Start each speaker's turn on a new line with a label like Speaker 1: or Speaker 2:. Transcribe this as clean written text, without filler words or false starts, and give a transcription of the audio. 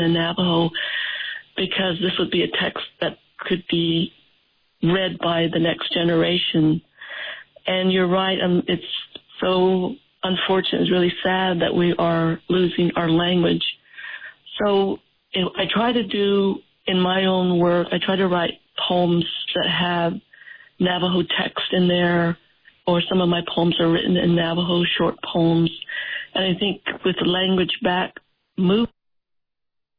Speaker 1: in Navajo, because this would be a text that could be read by the next generation. And you're right, it's so unfortunate, it's really sad that we are losing our language. So I try to do, in my own work, I try to write poems that have Navajo text in there, or some of my poems are written in Navajo, short poems. And I think with the Language Back movement,